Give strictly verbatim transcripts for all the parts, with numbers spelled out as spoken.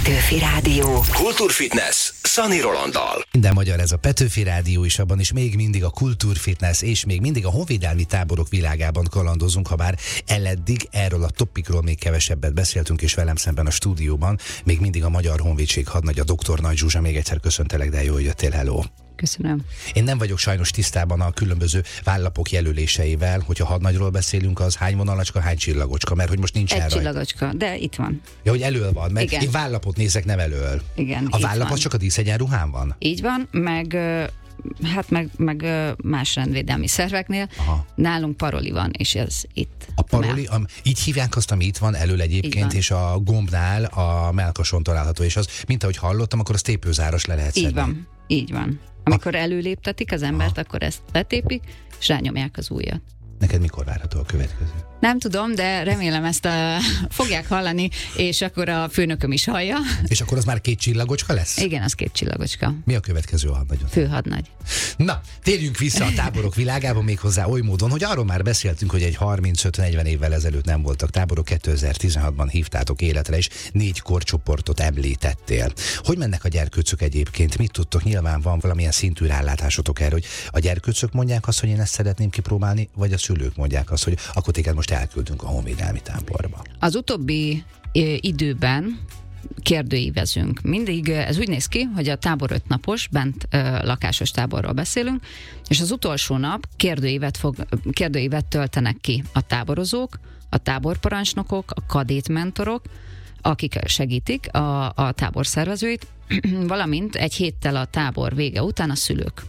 Petőfi Rádió. Kultúrfitness Szani Rolanddal. Minden magyar ez a Petőfi Rádió is, abban is még mindig a kultúrfitness és még mindig a honvédelmi táborok világában kalandozunk, ha bár eleddig erről a topikról még kevesebbet beszéltünk, és velem szemben a stúdióban még mindig a Magyar Honvédség hadnagya, dr. Nagy Zsuzsa. Még egyszer köszöntelek, de jól jöttél, hello! Köszönöm. Én nem vagyok sajnos tisztában a különböző vállapok jelöléseivel, hogyha hadnagyról beszélünk, az hány vonalacska, hány csillagocska, mert hogy most nincs Egy erre. csillagocska, de itt van. Ja, hogy elől van, mert Igen. én vállapot nézek, nem elől. Igen, A itt vállap van. az csak a díszegyenruhán van? Így van, meg ö, hát meg, meg ö, más rendvédelmi szerveknél. Aha. Nálunk paroli van, és ez itt. A paroli, am, így hívják azt, ami itt van elől egyébként, és a gombnál a mellkason található, és az, mint ahogy hallottam, akkor az tépőzáros le lehet szedni. Így van, így van. Amikor előléptetik az embert, akkor ezt letépik, és rányomják az ujjat. Neked mikor várható a következő? Nem tudom, de remélem ezt a, fogják hallani, és akkor a főnököm is hallja. És akkor az már két csillagocska lesz? Igen, az két csillagocska. Mi a következő a hadnagyon? Főhadnagy. Na, térjünk vissza a táborok világába méghozzá oly módon, hogy arról már beszéltünk, hogy egy harminc-ötven-negyven évvel ezelőtt nem voltak táborok, kétezer-tizenhatban hívtátok életre, és négy korcsoportot említettél. Hogy mennek a gyerkőcök egyébként? Mit tudtok? Nyilván van valamilyen szintű rálátásotok erre, hogy a gyerkőcök mondják azt, hogy én ezt szeretném kipróbálni, vagy a szülők mondják azt, hogy akkor téged most elküldünk a honvédelmi táborba. Az utóbbi ö, időben kérdőívezünk. Mindig ez úgy néz ki, hogy a tábor öt napos, bent ö, lakásos táborról beszélünk, és az utolsó nap kérdőívet, fog, kérdőívet töltenek ki a táborozók, a táborparancsnokok, a kadétmentorok, akik segítik a, a tábor szervezőit, valamint egy héttel a tábor vége után a szülők.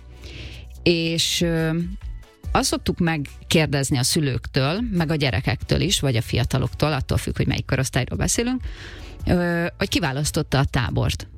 És ö, azt szoktuk megkérdezni a szülőktől, meg a gyerekektől is, vagy a fiataloktól, attól függ, hogy melyik korosztályról beszélünk, hogy kiválasztotta a tábort.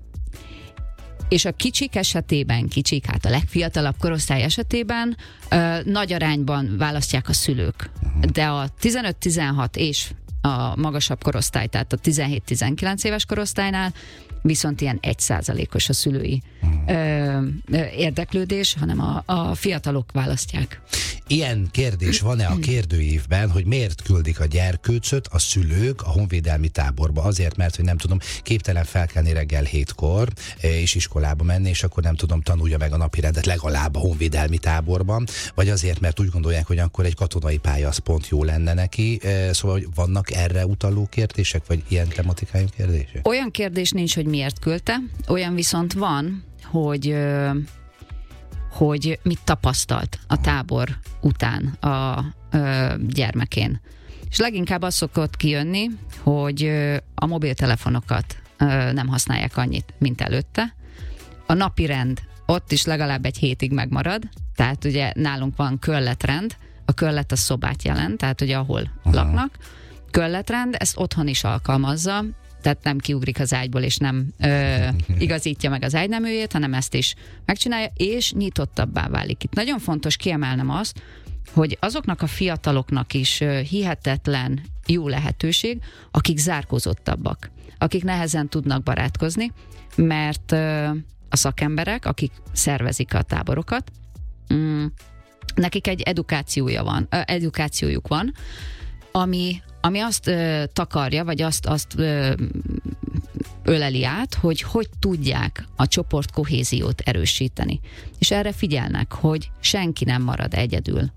És a kicsik esetében, kicsik, hát a legfiatalabb korosztály esetében nagy arányban választják a szülők. De a tizenöt-tizenhat és a magasabb korosztály, tehát a tizenhét-tizenkilenc éves korosztálynál viszont ilyen egy százalékos a szülői ö, ö, érdeklődés, hanem a, a fiatalok választják. Ilyen kérdés van-e a kérdőívben, hogy miért küldik a gyerkőcöt a szülők a honvédelmi táborba? Azért, mert, hogy nem tudom, képtelen felkelni reggel hétkor, és iskolába menni, és akkor nem tudom, tanulja meg a napirendet legalább a honvédelmi táborban, vagy azért, mert úgy gondolják, hogy akkor egy katonai pálya az pont jó lenne neki. Szóval, hogy vannak erre utaló kérdések, vagy ilyen tematikájú kérdések? Olyan kérdés nincs, hogy miért küldte, olyan viszont van, hogy hogy mit tapasztalt a tábor után a ö, gyermekén. És leginkább az szokott kijönni, hogy ö, a mobiltelefonokat ö, nem használják annyit, mint előtte. A napirend ott is legalább egy hétig megmarad, tehát ugye nálunk van kölletrend, a köllet a szobát jelent, tehát ugye ahol Aha. laknak. Kölletrend, ezt otthon is alkalmazza, tehát nem kiugrik az ágyból, és nem ö, igazítja meg az ágyneműjét, hanem ezt is megcsinálja, és nyitottabbá válik. Itt nagyon fontos kiemelnem azt, hogy azoknak a fiataloknak is ö, hihetetlen jó lehetőség, akik zárkózottabbak, akik nehezen tudnak barátkozni, mert ö, a szakemberek, akik szervezik a táborokat, mm, nekik egy edukációja van, ö, edukációjuk van, ami ami azt ö, takarja, vagy azt, azt ö, öleli át, hogy hogy tudják a csoport kohéziót erősíteni. És erre figyelnek, hogy senki nem marad egyedül.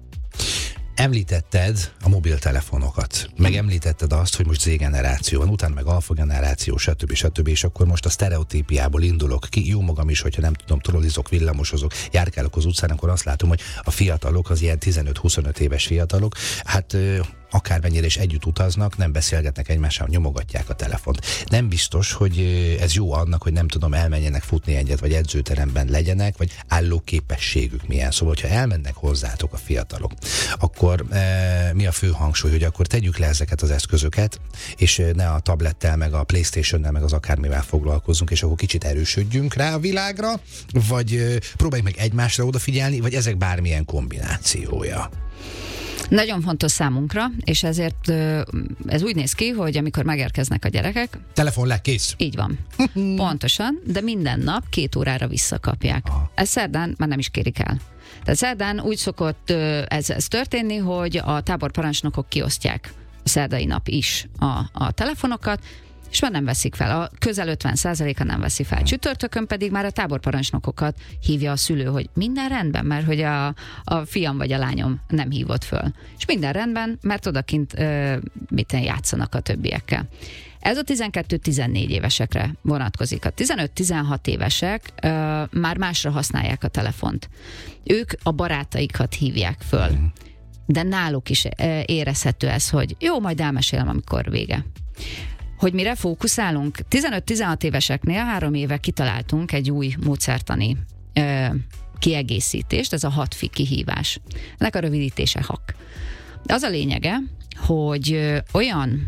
Említetted a mobiltelefonokat, meg említetted azt, hogy most Z-generáció van, utána meg alfa generáció, stb. stb. És akkor most a sztereotípiából indulok ki, jó magam is, hogyha nem tudom, trollizok, villamosozok, járkálok az utcán, akkor azt látom, hogy a fiatalok, az ilyen tizenöt-huszonöt éves fiatalok, hát akármennyire is együtt utaznak, nem beszélgetnek egymással, nyomogatják a telefont. Nem biztos, hogy ez jó annak, hogy nem tudom, elmenjenek futni egyet, vagy edzőteremben legyenek, vagy állóképességük milyen. Szóval, hogyha elmennek hozzátok a fiatalok, akkor e, mi a fő hangsúly, hogy akkor tegyük le ezeket az eszközöket, és ne a tablettel, meg a PlayStationnel, meg az akármivel foglalkozzunk, és akkor kicsit erősödjünk rá a világra, vagy e, próbáljuk meg egymásra odafigyelni, vagy ezek bármilyen kombinációja. Nagyon fontos számunkra, és ezért ez úgy néz ki, hogy amikor megérkeznek a gyerekek... Telefon le, kész. Így van. Pontosan, de minden nap két órára visszakapják. Aha. Ez szerdán már nem is kérik el. Tehát szerdán úgy szokott ez, ez történni, hogy a táborparancsnokok kiosztják a szerdai nap is a, a telefonokat, és már nem veszik fel. A közel ötven százaléka nem veszi fel. Csütörtökön pedig már a táborparancsnokokat hívja a szülő, hogy minden rendben, mert hogy a, a fiam vagy a lányom nem hívott föl. És minden rendben, mert odakint ö, miten játszanak a többiekkel. Ez a tizenkettő-tizennégy évesekre vonatkozik. A tizenöt-tizenhat évesek ö, már másra használják a telefont. Ők a barátaikat hívják föl. De náluk is ö, érezhető ez, hogy jó, majd elmesélem, amikor vége. Hogy mire fókuszálunk? tizenöt-tizenhat éveseknél három éve kitaláltunk egy új módszertani ö, kiegészítést, ez a hatfi kihívás. Ennek a rövidítése hak. Az a lényege, hogy ö, olyan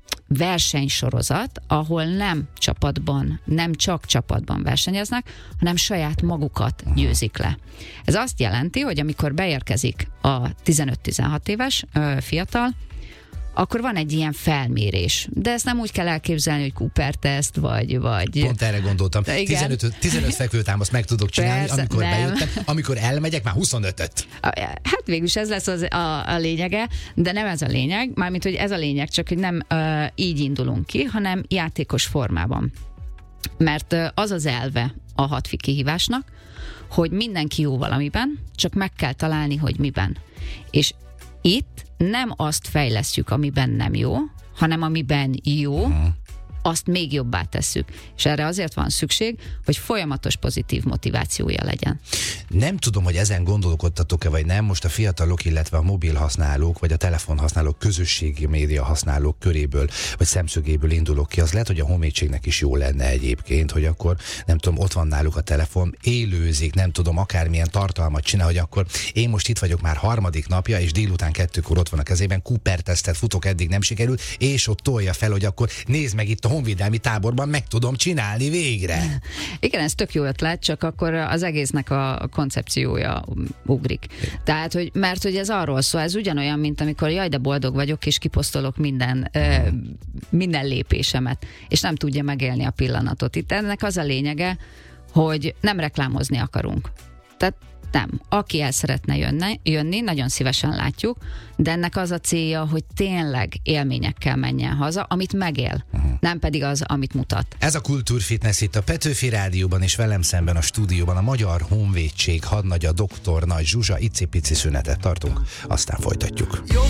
versenysorozat, ahol nem csapatban, nem csak csapatban versenyeznek, hanem saját magukat győzik le. Ez azt jelenti, hogy amikor beérkezik a tizenöt-tizenhat éves ö, fiatal, akkor van egy ilyen felmérés. De ezt nem úgy kell elképzelni, hogy Cooper-teszt, vagy... vagy... Pont erre gondoltam. tizenöt, tizenöt fekvőtámaszt meg tudok csinálni, persze, amikor nem. bejöttem, amikor elmegyek, már huszonötöt. Hát végülis ez lesz az, a, a lényege, de nem ez a lényeg, mármint, hogy ez a lényeg, csak hogy nem uh, így indulunk ki, hanem játékos formában. Mert uh, az az elve a hatfi kihívásnak, hogy mindenki jó valamiben, csak meg kell találni, hogy miben. És itt nem azt fejlesztjük, amiben nem jó, hanem amiben jó, azt még jobbá tesszük. És erre azért van szükség, hogy folyamatos pozitív motivációja legyen. Nem tudom, hogy ezen gondolkodtatok-e, vagy nem, most a fiatalok, illetve a mobil használók, vagy a telefon használók, közösségi média használók köréből, vagy szemszögéből indulok ki. Az lehet, hogy a honvédségnek is jó lenne egyébként, hogy akkor, nem tudom, ott van náluk a telefon, élőzik, nem tudom, akármilyen tartalmat csinál, hogy akkor én most itt vagyok már harmadik napja, és délután kettőkor ott van a kezében, Cooper-tesztet futok, eddig nem sikerült, és ott tolja fel, hogy akkor nézd meg itt a honvédelmi táborban, meg tudom csinálni végre. Igen, ez tök jó ötlet, csak akkor az egésznek a koncepciója ugrik. Tehát, hogy, mert hogy ez arról szól, ez ugyanolyan, mint amikor jaj, de boldog vagyok, és kiposztolok minden, ö, minden lépésemet, és nem tudja megélni a pillanatot. Itt ennek az a lényege, hogy nem reklámozni akarunk. Tehát nem. Aki el szeretne jönni, jönni, nagyon szívesen látjuk, de ennek az a célja, hogy tényleg élményekkel menjen haza, amit megél, uh-huh. nem pedig az, amit mutat. Ez a Kultúrfitness itt a Petőfi Rádióban, és velem szemben a stúdióban a Magyar Honvédség hadnagya, doktor Nagy Zsuzsa. Icipici szünetet tartunk, aztán folytatjuk.